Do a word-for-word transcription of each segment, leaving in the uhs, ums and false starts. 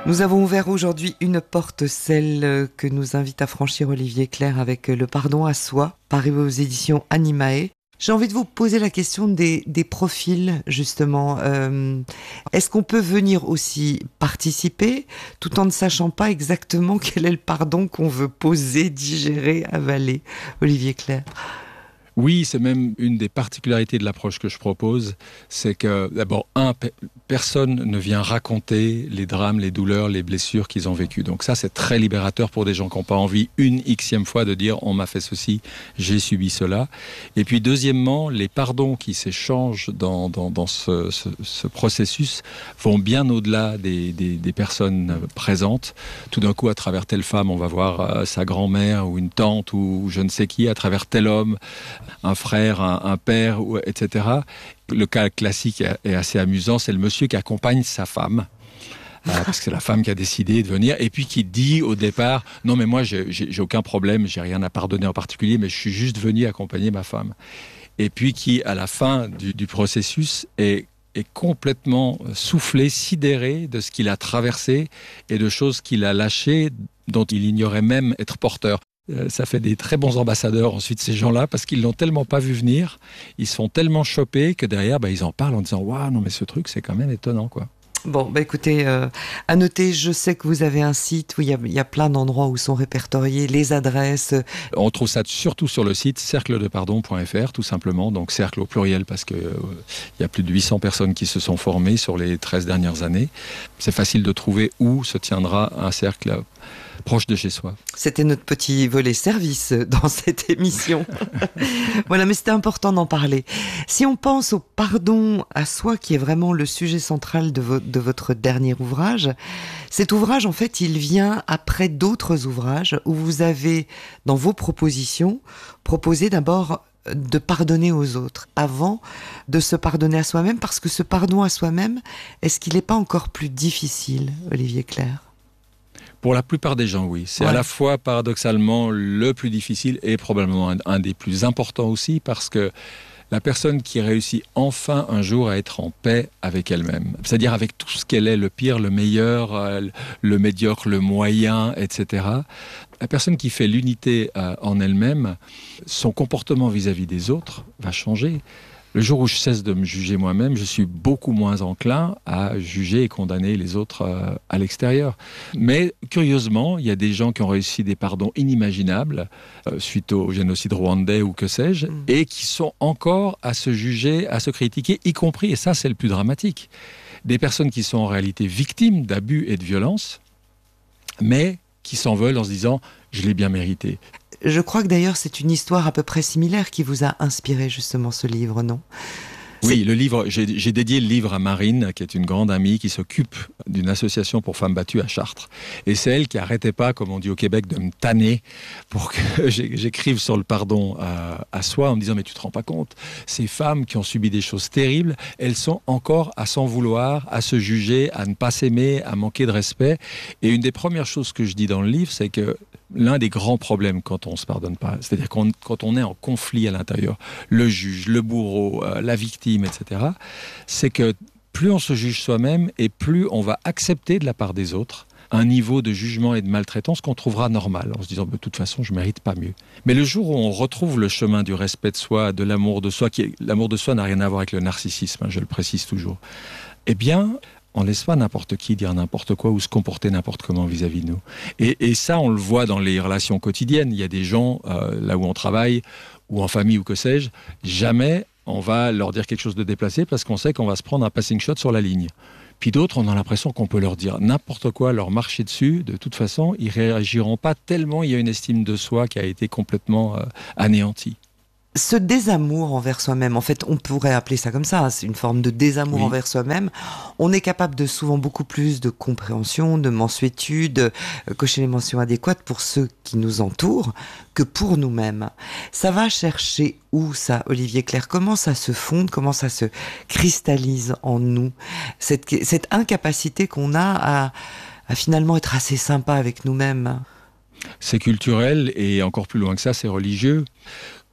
Nous avons ouvert aujourd'hui une porte, celle que nous invite à franchir Olivier Clerc avec Le pardon à soi, paru aux éditions Animae. J'ai envie de vous poser la question des, des profils, justement. Euh, est-ce qu'on peut venir aussi participer tout en ne sachant pas exactement quel est le pardon qu'on veut poser, digérer, avaler? Olivier Clerc. Oui, c'est même une des particularités de l'approche que je propose, c'est que d'abord, un, pe- personne ne vient raconter les drames, les douleurs, les blessures qu'ils ont vécues. Donc ça, c'est très libérateur pour des gens qui n'ont pas envie une xième fois de dire « on m'a fait ceci, j'ai subi cela ». Et puis deuxièmement, les pardons qui s'échangent dans, dans, dans ce, ce, ce processus vont bien au-delà des, des, des personnes présentes. Tout d'un coup, à travers telle femme, on va voir euh, sa grand-mère ou une tante ou, ou je ne sais qui, à travers tel homme, un frère, un, un père, et cetera. Le cas classique est assez amusant, c'est le monsieur qui accompagne sa femme, euh, parce que c'est la femme qui a décidé de venir, et puis qui dit au départ, non mais moi j'ai, j'ai, j'ai aucun problème, j'ai rien à pardonner en particulier, mais je suis juste venu accompagner ma femme. Et puis qui, à la fin du, du processus, est est complètement soufflé, sidéré de ce qu'il a traversé et de choses qu'il a lâchées dont il ignorait même être porteur. Euh, ça fait des très bons ambassadeurs ensuite ces gens-là parce qu'ils l'ont tellement pas vu venir, ils se font tellement choper que derrière bah, ils en parlent en disant waouh non mais ce truc c'est quand même étonnant quoi. Bon, bah écoutez, euh, à noter, je sais que vous avez un site où il y a, il y a plein d'endroits où sont répertoriées les adresses. On trouve ça surtout sur le site cercle de pardon point f r tout simplement, donc cercle au pluriel parce que euh, il y a plus de huit cents personnes qui se sont formées sur les treize dernières années. C'est facile de trouver où se tiendra un cercle proche de chez soi. C'était notre petit volet service dans cette émission. Voilà, mais c'était important d'en parler. Si on pense au pardon à soi, qui est vraiment le sujet central de, vo- de votre dernier ouvrage, cet ouvrage, en fait, il vient après d'autres ouvrages où vous avez, dans vos propositions, proposé d'abord de pardonner aux autres avant de se pardonner à soi-même, parce que ce pardon à soi-même, est-ce qu'il n'est pas encore plus difficile, Olivier Clerc ? Pour la plupart des gens, oui. C'est ouais. à la fois, paradoxalement, le plus difficile et probablement un, un des plus importants aussi, parce que la personne qui réussit enfin un jour à être en paix avec elle-même, c'est-à-dire avec tout ce qu'elle est, le pire, le meilleur, euh, le médiocre, le moyen, et cetera. La personne qui fait l'unité euh, en elle-même, son comportement vis-à-vis des autres va changer. Le jour où je cesse de me juger moi-même, je suis beaucoup moins enclin à juger et condamner les autres euh, à l'extérieur. Mais curieusement, il y a des gens qui ont réussi des pardons inimaginables euh, suite au génocide rwandais ou que sais-je, mmh. et qui sont encore à se juger, à se critiquer, y compris, et ça c'est le plus dramatique, des personnes qui sont en réalité victimes d'abus et de violences, mais qui s'en veulent en se disant « je l'ai bien mérité ». Je crois que d'ailleurs c'est une histoire à peu près similaire qui vous a inspiré justement ce livre, non ? Oui, le livre, j'ai, j'ai dédié le livre à Marine, qui est une grande amie qui s'occupe d'une association pour femmes battues à Chartres. Et c'est elle qui n'arrêtait pas, comme on dit au Québec, de me tanner pour que j'écrive sur le pardon à, à soi en me disant « mais tu te rends pas compte, ces femmes qui ont subi des choses terribles, elles sont encore à s'en vouloir, à se juger, à ne pas s'aimer, à manquer de respect. » Et une des premières choses que je dis dans le livre, c'est que l'un des grands problèmes quand on ne se pardonne pas, c'est-à-dire qu'on, quand on est en conflit à l'intérieur, le juge, le bourreau, euh, la victime, et cetera, c'est que plus on se juge soi-même et plus on va accepter de la part des autres un niveau de jugement et de maltraitance qu'on trouvera normal, en se disant de toute façon je ne mérite pas mieux. Mais le jour où on retrouve le chemin du respect de soi, de l'amour de soi, qui est, l'amour de soi n'a rien à voir avec le narcissisme, hein, je le précise toujours, eh bien on ne laisse pas n'importe qui dire n'importe quoi ou se comporter n'importe comment vis-à-vis de nous. Et, et ça, on le voit dans les relations quotidiennes. Il y a des gens, euh, là où on travaille, ou en famille, ou que sais-je, jamais on va leur dire quelque chose de déplacé parce qu'on sait qu'on va se prendre un passing shot sur la ligne. Puis d'autres, on a l'impression qu'on peut leur dire n'importe quoi, leur marcher dessus. De toute façon, ils ne réagiront pas tellement il y a une estime de soi qui a été complètement euh, anéantie. Ce désamour envers soi-même, en fait, on pourrait appeler ça comme ça, c'est une forme de désamour oui. envers soi-même. On est capable de souvent beaucoup plus de compréhension, de mansuétude, euh, cocher les mentions adéquates pour ceux qui nous entourent que pour nous-mêmes. Ça va chercher où ça, Olivier Clerc ? Comment ça se fonde ? Comment ça se cristallise en nous ? Cette, cette incapacité qu'on a à, à finalement être assez sympa avec nous-mêmes. C'est culturel et encore plus loin que ça, c'est religieux.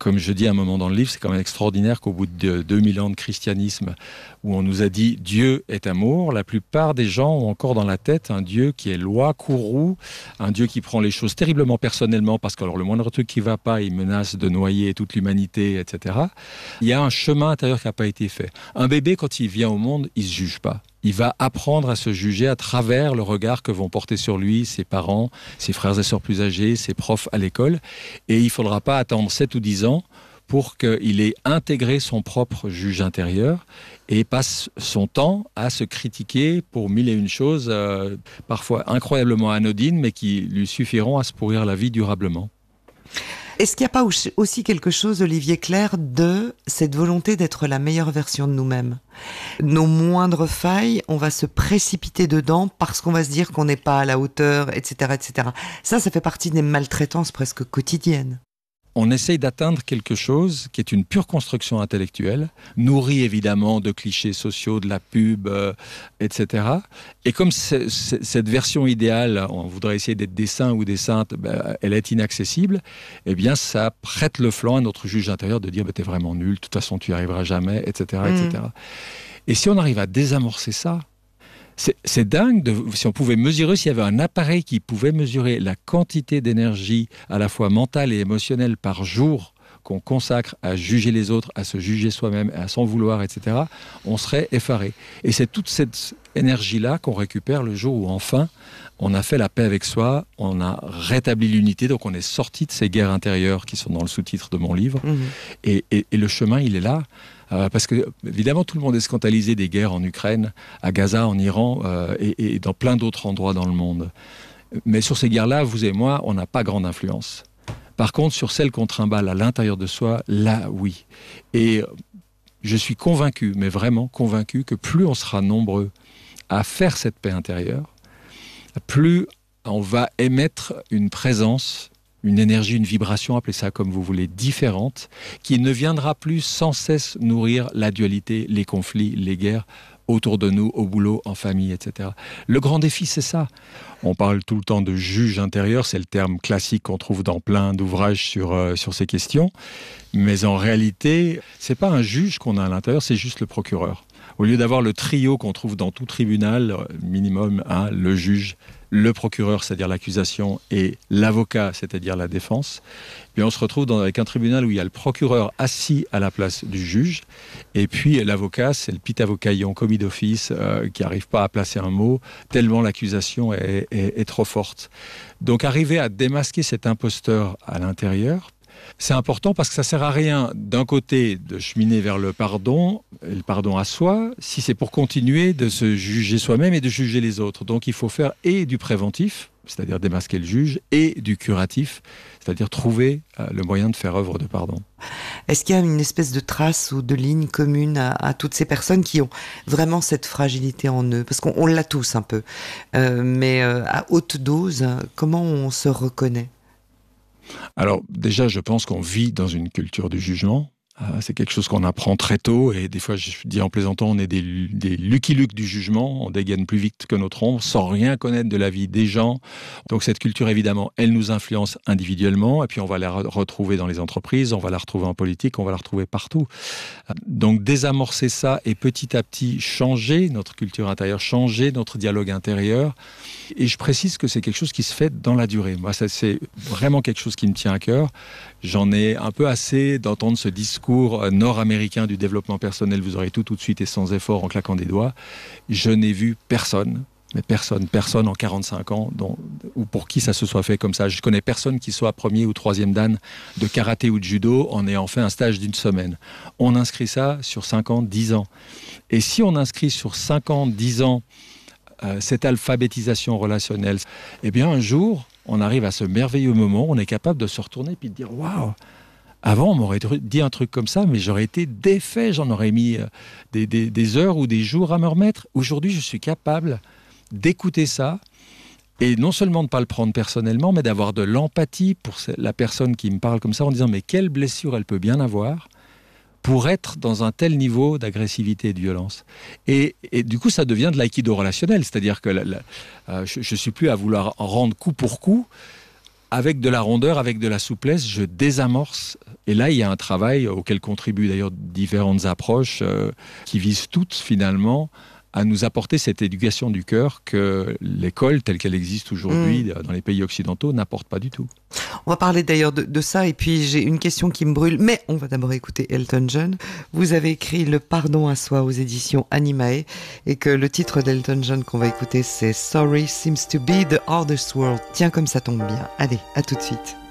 Comme je dis à un moment dans le livre, c'est quand même extraordinaire qu'au bout de deux mille ans de christianisme, où on nous a dit « Dieu est amour », la plupart des gens ont encore dans la tête un Dieu qui est loi, courroux, un Dieu qui prend les choses terriblement personnellement, parce que alors, le moindre truc qui ne va pas, il menace de noyer toute l'humanité, et cetera. Il y a un chemin intérieur qui n'a pas été fait. Un bébé, quand il vient au monde, il ne se juge pas. Il va apprendre à se juger à travers le regard que vont porter sur lui ses parents, ses frères et sœurs plus âgés, ses profs à l'école. Et il ne faudra pas attendre sept ou dix ans pour qu'il ait intégré son propre juge intérieur et passe son temps à se critiquer pour mille et une choses, euh, parfois incroyablement anodines, mais qui lui suffiront à se pourrir la vie durablement. Est-ce qu'il n'y a pas aussi quelque chose, Olivier Clerc, de cette volonté d'être la meilleure version de nous-mêmes ? Nos moindres failles, on va se précipiter dedans parce qu'on va se dire qu'on n'est pas à la hauteur, et cetera, et cetera. Ça, ça fait partie des maltraitances presque quotidiennes. On essaye d'atteindre quelque chose qui est une pure construction intellectuelle, nourrie évidemment de clichés sociaux, de la pub, euh, et cetera. Et comme c'est, c'est, cette version idéale, on voudrait essayer d'être des saints ou des saintes, ben, elle est inaccessible, eh bien ça prête le flanc à notre juge intérieur de dire ben, « t'es vraiment nul, de toute façon tu n'y arriveras jamais, et cetera et cetera. Mmh. Et si on arrive à désamorcer ça, C'est, c'est dingue, de, si on pouvait mesurer, s'il y avait un appareil qui pouvait mesurer la quantité d'énergie à la fois mentale et émotionnelle par jour qu'on consacre à juger les autres, à se juger soi-même, à s'en vouloir, et cetera, on serait effaré. Et c'est toute cette énergie-là qu'on récupère le jour où enfin on a fait la paix avec soi, on a rétabli l'unité, donc on est sorti de ces guerres intérieures qui sont dans le sous-titre de mon livre. Mmh. Et, et, et le chemin, il est là. Euh, parce que, évidemment, tout le monde est scandalisé des guerres en Ukraine, à Gaza, en Iran euh, et, et dans plein d'autres endroits dans le monde. Mais sur ces guerres-là, vous et moi, on n'a pas grande influence. Par contre, sur celles qu'on trimballe à l'intérieur de soi, là, oui. Et je suis convaincu, mais vraiment convaincu, que plus on sera nombreux à faire cette paix intérieure, plus on va émettre une présence, une énergie, une vibration, appelez ça comme vous voulez, différente, qui ne viendra plus sans cesse nourrir la dualité, les conflits, les guerres autour de nous, au boulot, en famille, et cetera. Le grand défi, c'est ça. On parle tout le temps de juge intérieur, c'est le terme classique qu'on trouve dans plein d'ouvrages sur, euh, sur ces questions. Mais en réalité, c'est pas un juge qu'on a à l'intérieur, c'est juste le procureur. Au lieu d'avoir le trio qu'on trouve dans tout tribunal, minimum, hein, le juge, le procureur, c'est-à-dire l'accusation, et l'avocat, c'est-à-dire la défense, puis on se retrouve dans, avec un tribunal où il y a le procureur assis à la place du juge, et puis l'avocat, c'est le pitavocaillon, commis d'office, euh, qui n'arrive pas à placer un mot, tellement l'accusation est, est, est trop forte. Donc arriver à démasquer cet imposteur à l'intérieur, c'est important parce que ça ne sert à rien, d'un côté, de cheminer vers le pardon, et le pardon à soi, si c'est pour continuer de se juger soi-même et de juger les autres. Donc il faut faire et du préventif, c'est-à-dire démasquer le juge, et du curatif, c'est-à-dire trouver euh, le moyen de faire œuvre de pardon. Est-ce qu'il y a une espèce de trace ou de ligne commune à, à toutes ces personnes qui ont vraiment cette fragilité en eux ? Parce qu'on on l'a tous un peu, euh, mais euh, à haute dose, comment on se reconnaît ? Alors déjà, je pense qu'on vit dans une culture du jugement. Euh, c'est quelque chose qu'on apprend très tôt et des fois, je dis en plaisantant, on est des, des Lucky Luke du jugement. On dégaine plus vite que notre ombre sans rien connaître de la vie des gens. Donc cette culture, évidemment, elle nous influence individuellement et puis on va la re- retrouver dans les entreprises, on va la retrouver en politique, on va la retrouver partout. Donc désamorcer ça et petit à petit changer notre culture intérieure, changer notre dialogue intérieur. Et je précise que c'est quelque chose qui se fait dans la durée. Moi, ça, c'est vraiment quelque chose qui me tient à cœur. J'en ai un peu assez d'entendre ce discours nord-américain du développement personnel. Vous aurez tout tout de suite et sans effort en claquant des doigts. Je n'ai vu personne, mais personne, personne en quarante-cinq ans, dont, ou pour qui ça se soit fait comme ça. Je connais personne qui soit premier ou troisième dan de karaté ou de judo en ayant fait un stage d'une semaine. On inscrit ça sur cinq ans, dix ans. Et si on inscrit sur cinq ans, dix ans, Euh, cette alphabétisation relationnelle, eh bien un jour, on arrive à ce merveilleux moment, on est capable de se retourner et puis de dire « Waouh !» Avant, on m'aurait dit un truc comme ça, mais j'aurais été défait, j'en aurais mis des, des, des heures ou des jours à me remettre. Aujourd'hui, je suis capable d'écouter ça et non seulement de ne pas le prendre personnellement, mais d'avoir de l'empathie pour la personne qui me parle comme ça en disant « Mais quelle blessure elle peut bien avoir ?» pour être dans un tel niveau d'agressivité et de violence. Et, et du coup, ça devient de l'aïkido relationnel, c'est-à-dire que la, la, euh, je ne suis plus à vouloir en rendre coup pour coup. avec de la rondeur, avec de la souplesse, je désamorce. Et là, il y a un travail auquel contribuent d'ailleurs différentes approches euh, qui visent toutes finalement à nous apporter cette éducation du cœur que l'école telle qu'elle existe aujourd'hui mmh. dans les pays occidentaux n'apporte pas du tout. On va parler d'ailleurs de, de ça, et puis j'ai une question qui me brûle, mais on va d'abord écouter Elton John. Vous avez écrit Le pardon à soi aux éditions Animae, et que le titre d'Elton John qu'on va écouter, c'est Sorry seems to be the hardest word. Tiens, comme ça tombe bien. Allez, à tout de suite.